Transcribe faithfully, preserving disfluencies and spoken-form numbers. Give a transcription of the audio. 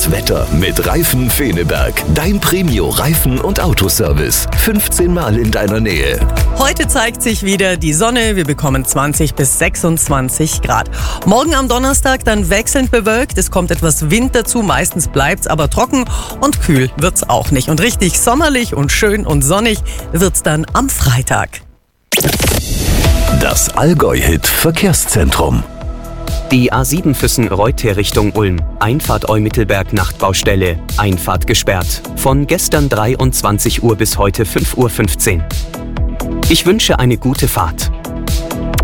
Das Wetter mit Reifen Feneberg. Dein Premio Reifen- und Autoservice. fünfzehn Mal in deiner Nähe. Heute zeigt sich wieder die Sonne. Wir bekommen zwanzig bis sechsundzwanzig Grad. Morgen am Donnerstag dann wechselnd bewölkt. Es kommt etwas Wind dazu. Meistens bleibt's aber trocken und kühl wird's auch nicht. Und richtig sommerlich und schön und sonnig wird's dann am Freitag. Das Allgäu-Hit Verkehrszentrum. Die A sieben Füssen-Reuter Richtung Ulm. Einfahrt Eumittelberg Nachtbaustelle. Einfahrt gesperrt. Von gestern dreiundzwanzig Uhr bis heute fünf Uhr fünfzehn. Ich wünsche eine gute Fahrt.